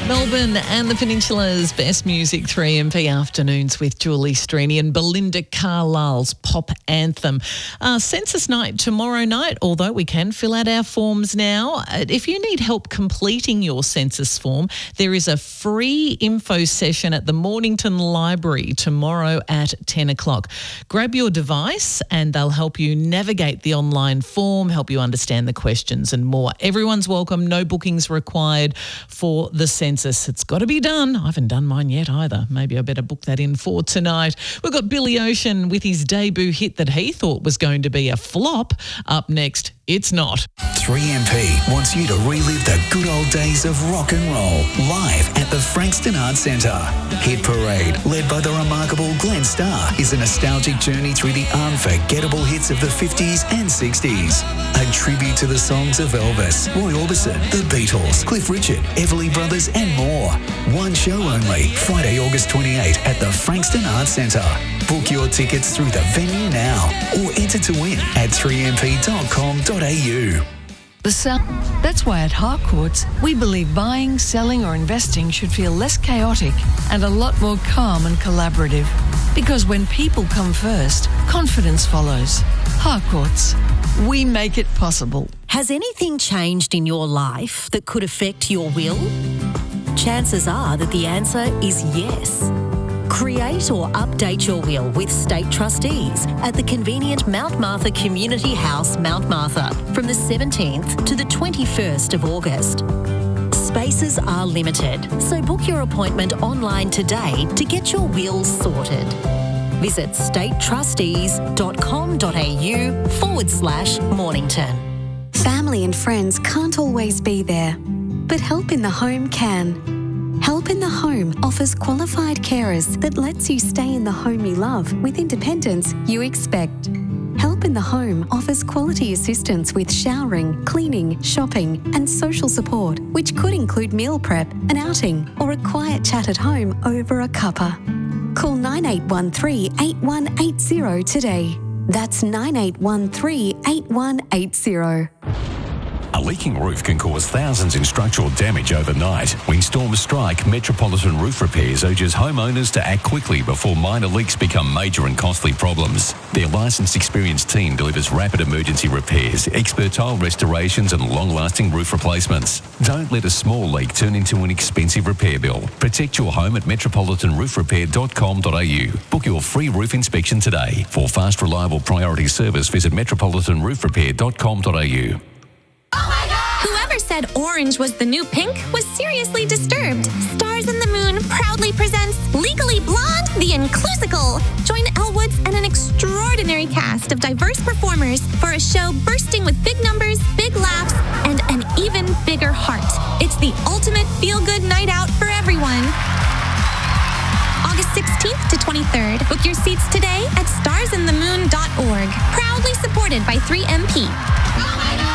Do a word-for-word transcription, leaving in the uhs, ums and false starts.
Melbourne and the Peninsula's best music, three M P afternoons with Julie Strini and Belinda Carlisle's pop anthem. Uh, census night tomorrow night, although we can fill out our forms now. Uh, if you need help completing your census form, there is a free info session at the Mornington Library tomorrow at ten o'clock. Grab your device and they'll help you navigate the online form, help you understand the questions and more. Everyone's welcome, no bookings required for the census. It's got to be done. I haven't done mine yet either. Maybe I better book that in for tonight. We've got Billy Ocean with his debut hit that he thought was going to be a flop. Up next, it's not. three M P wants you to relive the good old days of rock and roll live at the Frankston Arts Centre. Hit Parade, led by the remarkable Glenn Starr, is a nostalgic journey through the unforgettable hits of the fifties and sixties. A tribute to the songs of Elvis, Roy Orbison, The Beatles, Cliff Richard, Everly Brothers and more. One show only, Friday, August twenty-eighth at the Frankston Arts Centre. Book your tickets through the venue now or enter to win at three m p dot com dot a u. The sell- That's why at Harcourts, we believe buying, selling or investing should feel less chaotic and a lot more calm and collaborative. Because when people come first, confidence follows. Harcourts, we make it possible. Has anything changed in your life that could affect your will? Chances are that the answer is yes. Create or update your will with State Trustees at the convenient Mount Martha Community House, Mount Martha, from the seventeenth to the twenty-first of August. Spaces are limited, so book your appointment online today to get your will sorted. Visit statetrustees.com.au forward slash Mornington. Family and friends can't always be there, but Help in the Home can. Help in the Home offers qualified carers that lets you stay in the home you love with independence you expect. Help in the Home offers quality assistance with showering, cleaning, shopping and social support, which could include meal prep, an outing or a quiet chat at home over a cuppa. Call nine eight one three, eight one eight zero today. That's nine eight one three, eight one eight zero. A leaking roof can cause thousands in structural damage overnight. When storms strike, Metropolitan Roof Repairs urges homeowners to act quickly before minor leaks become major and costly problems. Their licensed, experienced team delivers rapid emergency repairs, expert tile restorations and long-lasting roof replacements. Don't let a small leak turn into an expensive repair bill. Protect your home at metropolitan roof repair dot com dot a u. Book your free roof inspection today. For fast, reliable priority service, visit metropolitan roof repair dot com dot a u. Whoever said orange was the new pink was seriously disturbed. Stars in the Moon proudly presents Legally Blonde, the Inclusical. Join Elle Woods and an extraordinary cast of diverse performers for a show bursting with big numbers, big laughs, and an even bigger heart. It's the ultimate feel-good night out for everyone. August sixteenth to twenty-third. Book your seats today at stars in the moon dot org. Proudly supported by three M P. Oh my God!